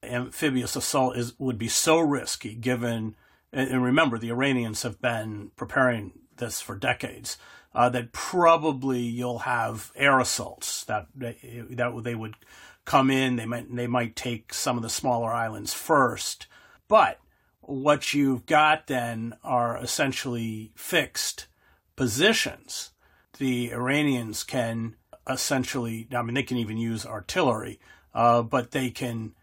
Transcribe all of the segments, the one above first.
amphibious assault would be so risky given, and remember, the Iranians have been preparing this for decades, that probably you'll have air assaults that they would come in. They might take some of the smaller islands first. But what you've got then are essentially fixed positions. The Iranians can essentially, they can even use artillery, but they can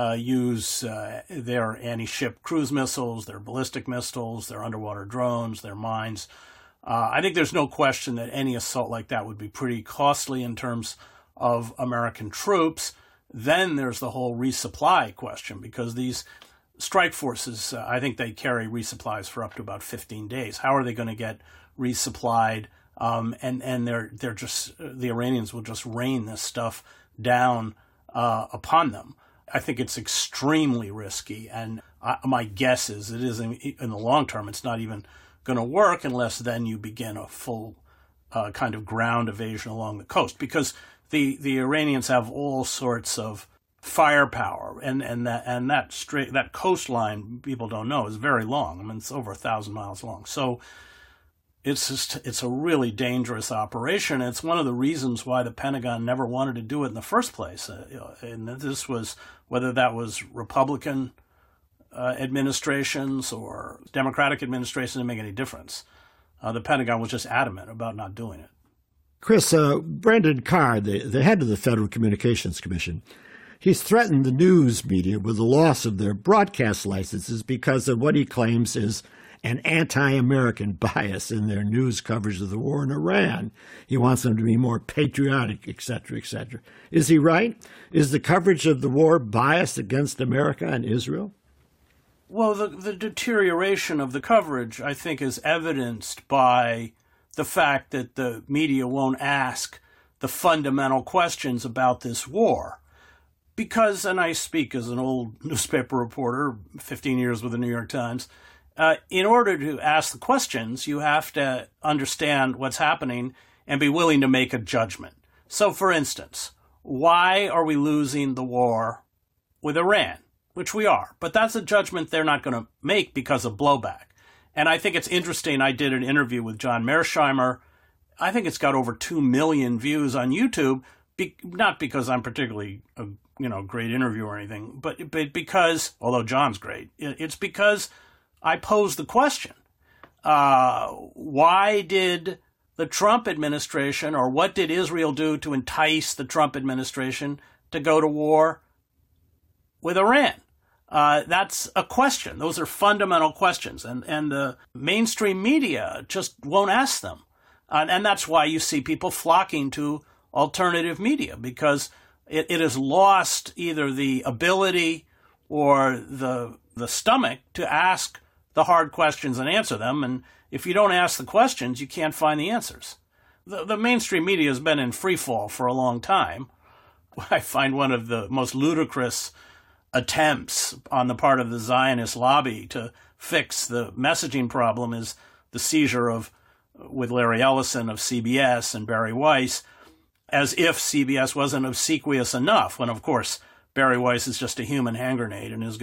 use their anti-ship cruise missiles, their ballistic missiles, their underwater drones, their mines. I think there's no question that any assault like that would be pretty costly in terms of American troops. Then there's the whole resupply question, because these strike forces, I think they carry resupplies for up to about 15 days. How are they going to get resupplied? And they're just, the Iranians will just rain this stuff down upon them. I think it's extremely risky, and my guess is it is in the long term, it's not even going to work unless then you begin a full kind of ground invasion along the coast, because the Iranians have all sorts of firepower, and that coastline, people don't know, is very long. It's over 1,000 miles long. So it's a really dangerous operation. It's one of the reasons why the Pentagon never wanted to do it in the first place. And this was, whether that was Republican administrations or Democratic administrations, didn't make any difference. The Pentagon was just adamant about not doing it. Chris, Brandon Carr, the head of the Federal Communications Commission, he's threatened the news media with the loss of their broadcast licenses because of what he claims is an anti-American bias in their news coverage of the war in Iran. He wants them to be more patriotic, et cetera, et cetera. Is he right? Is the coverage of the war biased against America and Israel? Well, the deterioration of the coverage, I think, is evidenced by the fact that the media won't ask the fundamental questions about this war. Because, and I speak as an old newspaper reporter, 15 years with the New York Times, in order to ask the questions, you have to understand what's happening and be willing to make a judgment. So, for instance, why are we losing the war with Iran? Which we are. But that's a judgment they're not going to make because of blowback. And I think it's interesting. I did an interview with John Mearsheimer. I think it's got over 2 million views on YouTube, not because I'm particularly a great interviewer or anything, but because, although John's great, it's because I posed the question. Why did the Trump administration, or what did Israel do to entice the Trump administration to go to war with Iran? That's a question. Those are fundamental questions. And the mainstream media just won't ask them. And that's why you see people flocking to alternative media, because it has lost either the ability or the stomach to ask the hard questions and answer them. And if you don't ask the questions, you can't find the answers. The mainstream media has been in free fall for a long time. I find one of the most ludicrous attempts on the part of the Zionist lobby to fix the messaging problem is the seizure with Larry Ellison of CBS and Barry Weiss, as if CBS wasn't obsequious enough, when, of course, Barry Weiss is just a human hand grenade and is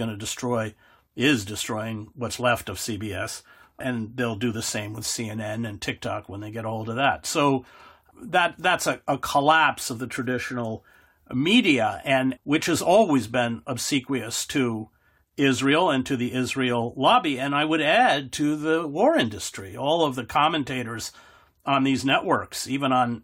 destroying what's left of CBS. And they'll do the same with CNN and TikTok when they get a hold of that. So that's a collapse of the traditional media, and which has always been obsequious to Israel and to the Israel lobby. And I would add to the war industry. All of the commentators on these networks, even on,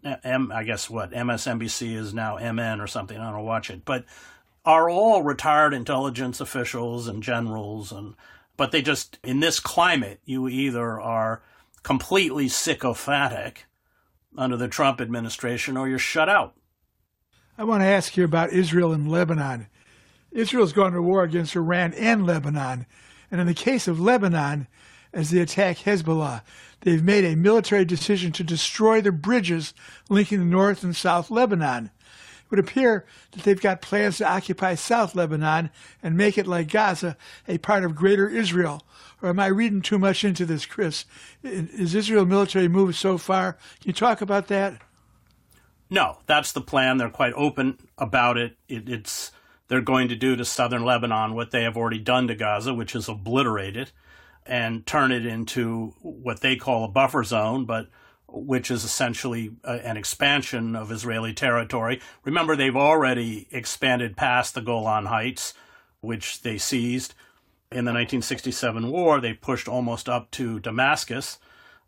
MSNBC is now MN or something, I don't watch it, but are all retired intelligence officials and generals. But they just, in this climate, you either are completely sycophantic under the Trump administration or you're shut out. I want to ask you about Israel and Lebanon. Israel's gone to war against Iran and Lebanon. And in the case of Lebanon, as they attack Hezbollah, they've made a military decision to destroy the bridges linking the North and South Lebanon. It would appear that they've got plans to occupy South Lebanon and make it, like Gaza, a part of greater Israel. Or am I reading too much into this, Chris? Is Israel military move so far? Can you talk about that? No, that's the plan. They're quite open about it. It's they're going to do to southern Lebanon what they have already done to Gaza, which is obliterate it and turn it into what they call a buffer zone, but which is essentially an expansion of Israeli territory. Remember, they've already expanded past the Golan Heights, which they seized. In the 1967 war, they pushed almost up to Damascus.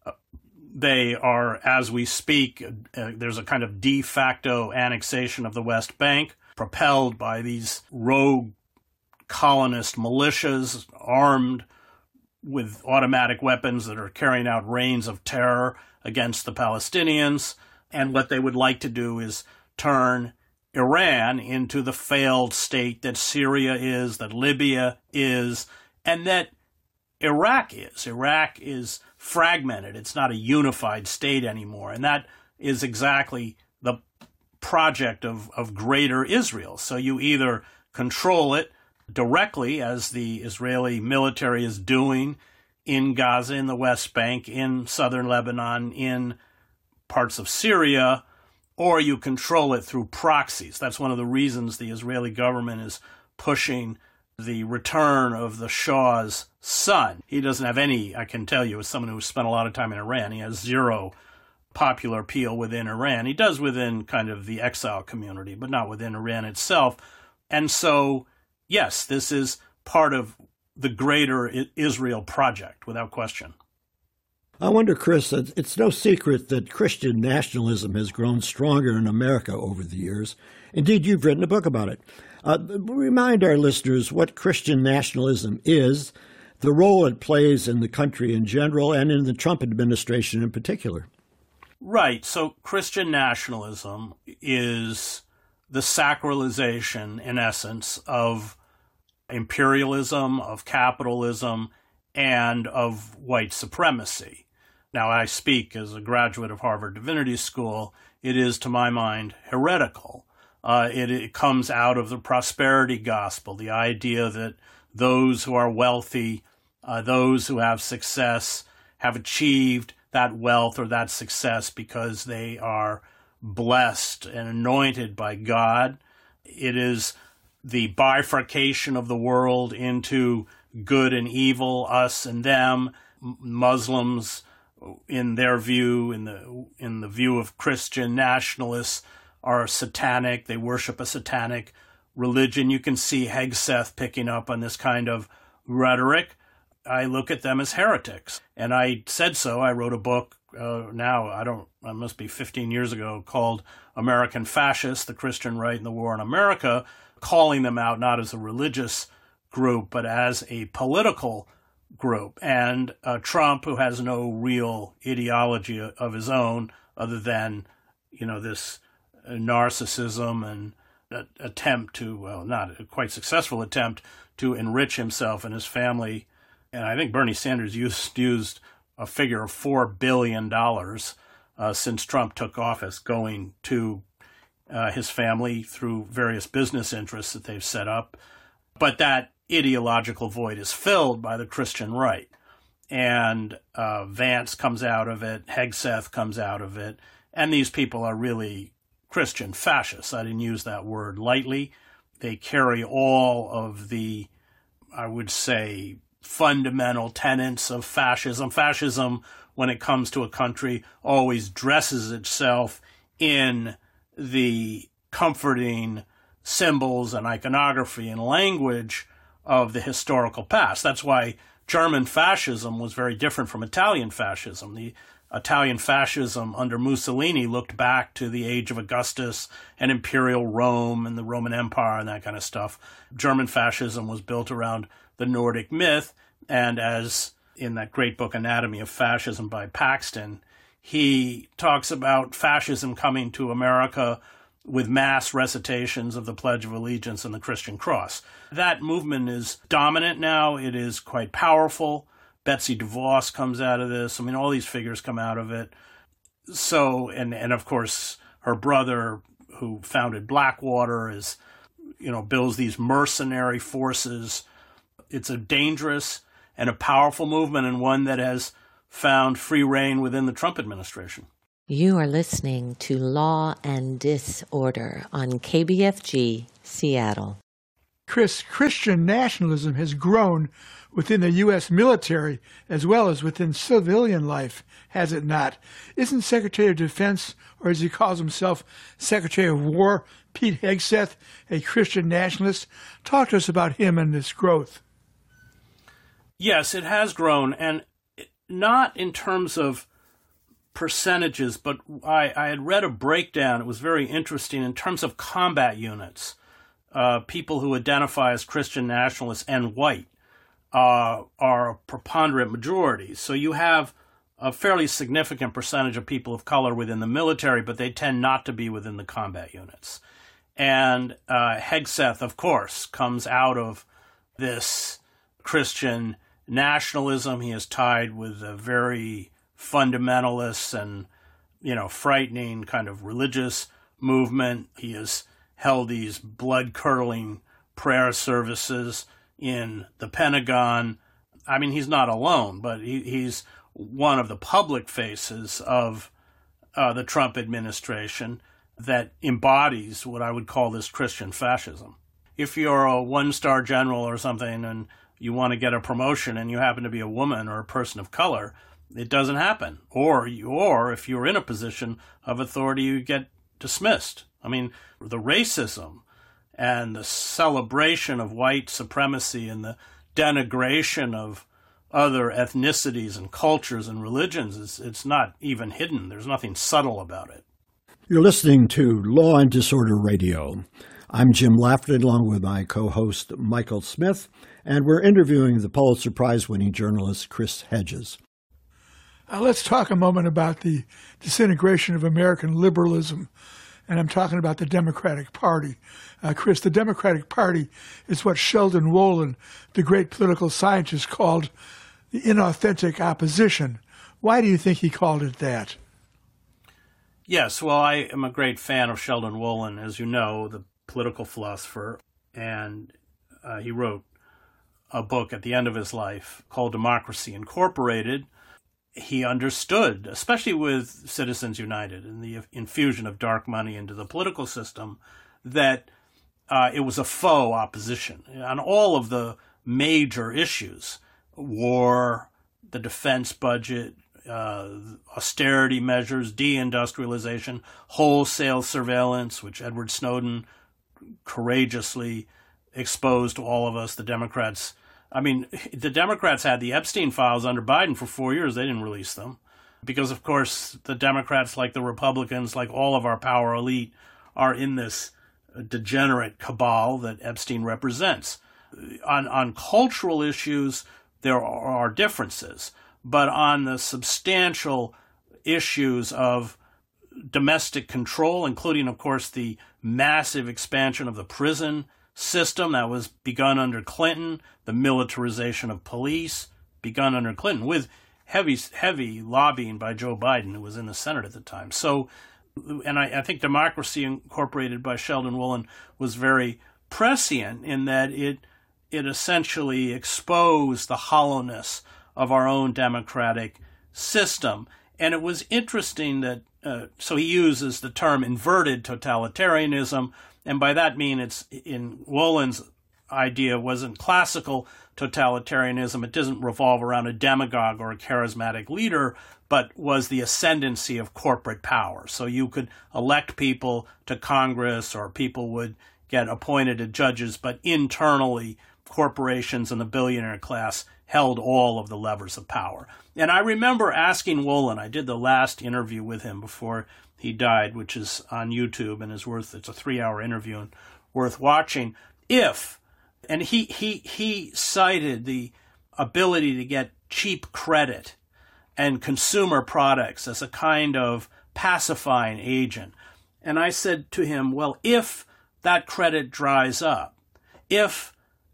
They are, as we speak, there's a kind of de facto annexation of the West Bank, propelled by these rogue colonist militias armed with automatic weapons that are carrying out reigns of terror against the Palestinians. And what they would like to do is turn Iran into the failed state that Syria is, that Libya is, and that Iraq is. Iraq is fragmented. It's not a unified state anymore. And that is exactly the project of greater Israel. So you either control it directly, as the Israeli military is doing in Gaza, in the West Bank, in southern Lebanon, in parts of Syria, or you control it through proxies. That's one of the reasons the Israeli government is pushing the return of the Shah's son. He doesn't have any, I can tell you, as someone who spent a lot of time in Iran, he has zero popular appeal within Iran. He does within kind of the exile community, but not within Iran itself. And so, yes, this is part of the greater Israel project, without question. I wonder, Chris, it's no secret that Christian nationalism has grown stronger in America over the years. Indeed, you've written a book about it. Remind our listeners what Christian nationalism is, the role it plays in the country in general, and in the Trump administration in particular. Right. So Christian nationalism is the sacralization, in essence, of imperialism, of capitalism, and of white supremacy. Now, I speak as a graduate of Harvard Divinity School. It is, to my mind, heretical. It comes out of the prosperity gospel, the idea that those who are wealthy, those who have success, have achieved that wealth or that success because they are blessed and anointed by God. It is the bifurcation of the world into good and evil, us and them. Muslims, in their view, in the view of Christian nationalists, are satanic. They worship a satanic religion. You can see Hegseth picking up on this kind of rhetoric. I look at them as heretics. And I said so. I wrote a book it must be 15 years ago, called American Fascists, the Christian Right and the War in America, calling them out not as a religious group, but as a political group. And Trump, who has no real ideology of his own other than, this narcissism and attempt to, not a quite successful attempt to enrich himself and his family. And I think Bernie Sanders used a figure of $4 billion since Trump took office going to his family through various business interests that they've set up. But that ideological void is filled by the Christian right. And Vance comes out of it, Hegseth comes out of it, and these people are really Christian fascists. I didn't use that word lightly. They carry all of the, I would say, fundamental tenets of fascism. Fascism, when it comes to a country, always dresses itself in the comforting symbols and iconography and language of the historical past. That's why German fascism was very different from Italian fascism. The Italian fascism under Mussolini looked back to the age of Augustus and imperial Rome and the Roman Empire and that kind of stuff. German fascism was built around the Nordic myth, and as in that great book Anatomy of Fascism by Paxton, he talks about fascism coming to America with mass recitations of the Pledge of Allegiance and the Christian cross. That movement is dominant now. It is quite powerful. Betsy DeVos comes out of this. I mean, all these figures come out of it. So, and of course, her brother, who founded Blackwater, builds these mercenary forces. It's a dangerous and a powerful movement, and one that has found free rein within the Trump administration. You are listening to Law and Disorder on KBFG, Seattle. Chris, Christian nationalism has grown within the U.S. military as well as within civilian life, has it not? Isn't Secretary of Defense, or as he calls himself, Secretary of War, Pete Hegseth, a Christian nationalist? Talk to us about him and this growth. Yes, it has grown, and not in terms of percentages, but I had read a breakdown. It was very interesting in terms of combat units. People who identify as Christian nationalists and white are a preponderant majority. So you have a fairly significant percentage of people of color within the military, but they tend not to be within the combat units. And Hegseth, of course, comes out of this Christian nationalism. He is tied with a very fundamentalist and, frightening kind of religious movement. He has held these blood-curdling prayer services in the Pentagon. I mean, he's not alone, but he's one of the public faces of the Trump administration that embodies what I would call this Christian fascism. If you're a one-star general or something and you want to get a promotion and you happen to be a woman or a person of color, it doesn't happen. Or if you're in a position of authority, you get dismissed. I mean, the racism and the celebration of white supremacy and the denigration of other ethnicities and cultures and religions, it's not even hidden. There's nothing subtle about it. You're listening to Law and Disorder Radio. I'm Jim Lafferty, along with my co-host Michael Smith, and we're interviewing the Pulitzer Prize-winning journalist Chris Hedges. Let's talk a moment about the disintegration of American liberalism, and I'm talking about the Democratic Party. Chris, the Democratic Party is what Sheldon Wolin, the great political scientist, called the inauthentic opposition. Why do you think he called it that? Yes, well, I am a great fan of Sheldon Wolin, as you know, the political philosopher, and he wrote a book at the end of his life called Democracy Incorporated. He understood, especially with Citizens United and the infusion of dark money into the political system, that it was a faux opposition on all of the major issues: war, the defense budget, austerity measures, deindustrialization, wholesale surveillance, which Edward Snowden courageously exposed to all of us, the Democrats. I mean, the Democrats had the Epstein files under Biden for 4 years. They didn't release them because, of course, the Democrats, like the Republicans, like all of our power elite, are in this degenerate cabal that Epstein represents. On cultural issues, there are differences, but on the substantial issues of domestic control, including, of course, the massive expansion of the prison system that was begun under Clinton, the militarization of police begun under Clinton, with heavy lobbying by Joe Biden, who was in the Senate at the time. So, and I think Democracy Incorporated by Sheldon Wolin was very prescient in that it essentially exposed the hollowness of our own democratic system. And it was interesting that, so he uses the term inverted totalitarianism, and by that mean it's in Wolin's idea wasn't classical totalitarianism. It doesn't revolve around a demagogue or a charismatic leader, but was the ascendancy of corporate power. So you could elect people to Congress or people would get appointed as judges, but internally corporations and the billionaire class held all of the levers of power. And I remember asking Wolin, I did the last interview with him before he died, which is on YouTube and it's a 3-hour interview and worth watching, and he cited the ability to get cheap credit and consumer products as a kind of pacifying agent. And I said to him, well, if that credit dries up, if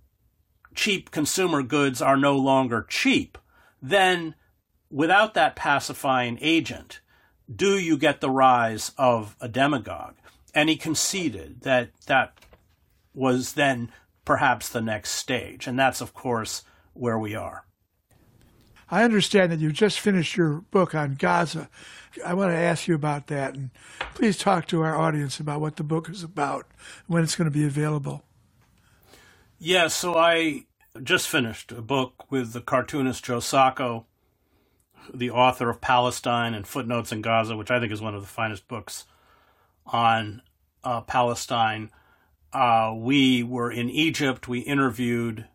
cheap consumer goods are no longer cheap, then without that pacifying agent, do you get the rise of a demagogue? And he conceded that that was then perhaps the next stage. And that's, of course, where we are. I understand that you just finished your book on Gaza. I want to ask you about that. And please talk to our audience about what the book is about, when it's going to be available. Yeah, so I just finished a book with the cartoonist Joe Sacco, the author of Palestine and Footnotes in Gaza, which I think is one of the finest books on Palestine. We were in Egypt. We interviewed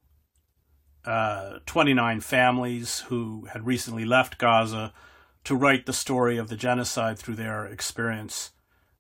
29 families who had recently left Gaza to write the story of the genocide through their experiences.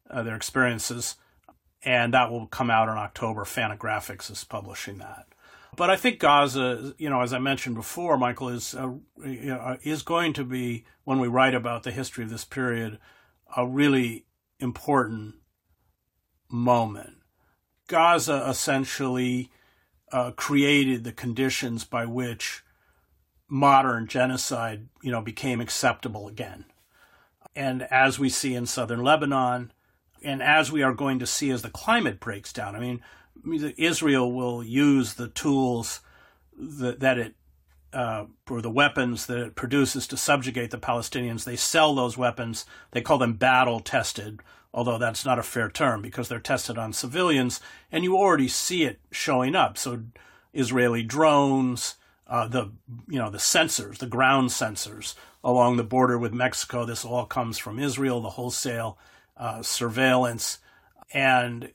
And that will come out in October. Fantagraphics is publishing that. But I think Gaza, as I mentioned before, Michael, is going to be, when we write about the history of this period, a really important moment. Gaza essentially created the conditions by which modern genocide, became acceptable again. And as we see in southern Lebanon, and as we are going to see as the climate breaks down, Israel will use the tools that it, or the weapons that it produces to subjugate the Palestinians. They sell those weapons. They call them battle-tested, although that's not a fair term because they're tested on civilians, and you already see it showing up. So Israeli drones, the sensors, the ground sensors along the border with Mexico, this all comes from Israel, the wholesale surveillance. And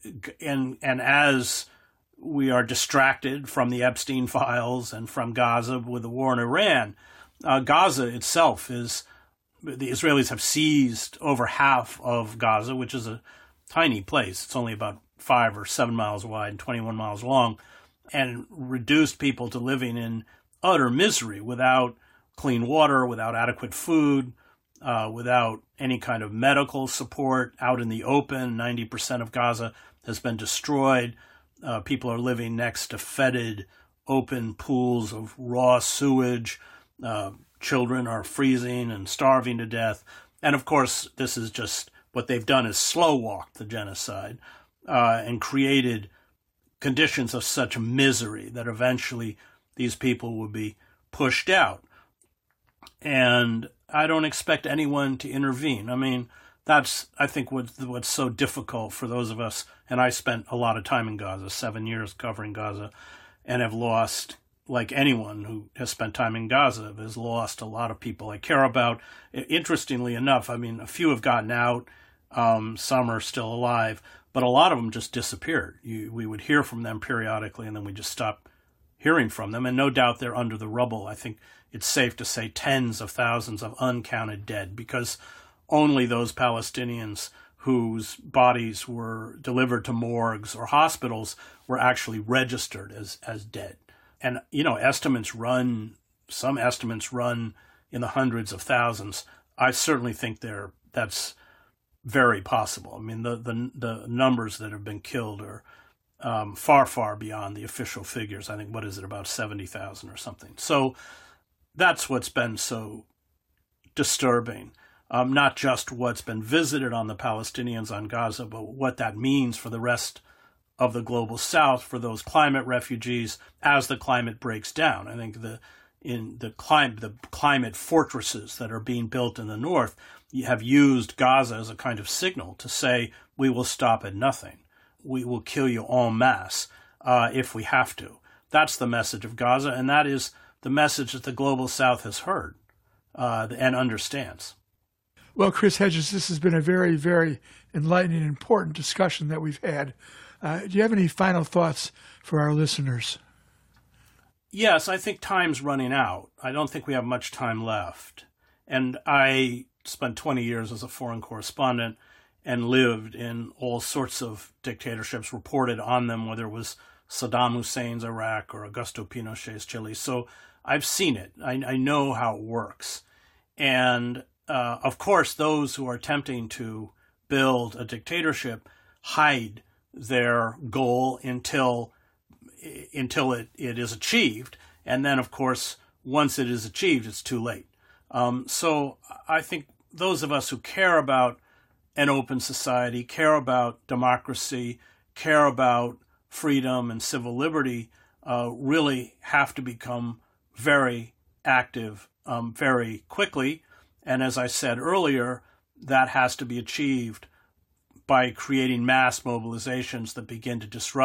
as we are distracted from the Epstein files and from Gaza with the war in Iran, Gaza itself the Israelis have seized over half of Gaza, which is a tiny place. It's only about 5 or 7 miles wide and 21 miles long, and reduced people to living in utter misery without clean water, without adequate food, without any kind of medical support out in the open. 90% of Gaza has been destroyed. People are living next to fetid, open pools of raw sewage. Children are freezing and starving to death. And of course, this is just what they've done is slow walked the genocide and created conditions of such misery that eventually these people will be pushed out. And I don't expect anyone to intervene. That's, I think, what's so difficult for those of us. And I spent a lot of time in Gaza, 7 years covering Gaza, and have lost, like anyone who has spent time in Gaza, has lost a lot of people I care about. Interestingly enough, a few have gotten out. Some are still alive, but a lot of them just disappeared. We would hear from them periodically, and then we just stopped hearing from them. And no doubt they're under the rubble. I think it's safe to say tens of thousands of uncounted dead, because only those Palestinians whose bodies were delivered to morgues or hospitals were actually registered as dead. And, some estimates run in the hundreds of thousands. I certainly think that's very possible. The numbers that have been killed are far, far beyond the official figures. I think, about 70,000 or something. So that's what's been so disturbing. Not just what's been visited on the Palestinians on Gaza, but what that means for the rest of the global South, for those climate refugees as the climate breaks down. I think the climate fortresses that are being built in the north have used Gaza as a kind of signal to say, we will stop at nothing. We will kill you en masse if we have to. That's the message of Gaza, and that is the message that the global South has heard and understands. Well, Chris Hedges, this has been a very, very enlightening and important discussion that we've had. Do you have any final thoughts for our listeners? Yes, I think time's running out. I don't think we have much time left. And I spent 20 years as a foreign correspondent and lived in all sorts of dictatorships, reported on them, whether it was Saddam Hussein's Iraq or Augusto Pinochet's Chile. So I've seen it. I know how it works. And of course, those who are attempting to build a dictatorship hide their goal until it is achieved. And then, of course, once it is achieved, it's too late. So I think those of us who care about an open society, care about democracy, care about freedom and civil liberty, really have to become very active very quickly. And as I said earlier, that has to be achieved by creating mass mobilizations that begin to disrupt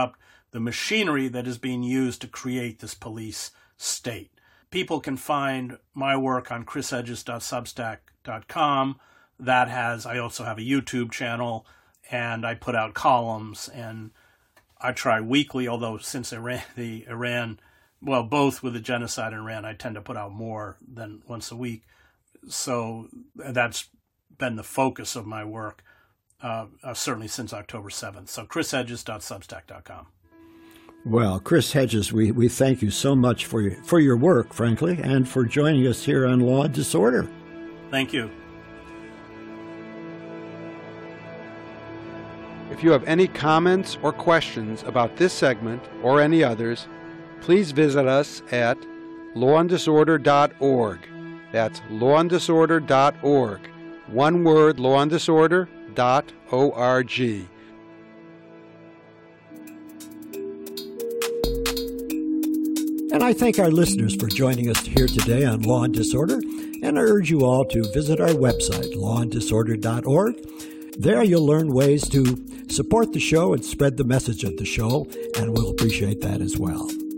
the machinery that is being used to create this police state. People can find my work on chrishedges.substack.com. I also have a YouTube channel, and I put out columns, and I try weekly, although since Iran, both with the genocide in Iran, I tend to put out more than once a week. So that's been the focus of my work, certainly since October 7th. So chrishedges.substack.com. Well, Chris Hedges, we thank you so much for your work, frankly, and for joining us here on Law and Disorder. Thank you. If you have any comments or questions about this segment or any others, please visit us at lawanddisorder.org. That's lawanddisorder.org. One word, lawanddisorder.org. And I thank our listeners for joining us here today on Law and Disorder, and I urge you all to visit our website, lawanddisorder.org. There you'll learn ways to support the show and spread the message of the show, and we'll appreciate that as well.